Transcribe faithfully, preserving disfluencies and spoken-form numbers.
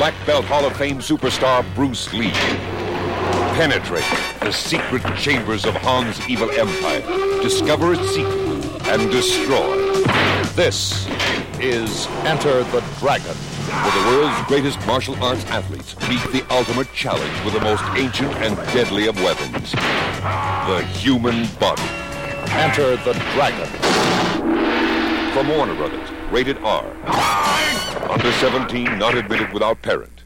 Black Belt Hall of Fame superstar Bruce Lee. Penetrate the secret chambers of Han's evil empire. Discover its secret and destroy. This is Enter the Dragon, where the world's greatest martial arts athletes meet the ultimate challenge with the most ancient and deadly of weapons, the human body. Enter the Dragon. From Warner Brothers, rated R. Under seventeen, not admitted without parent.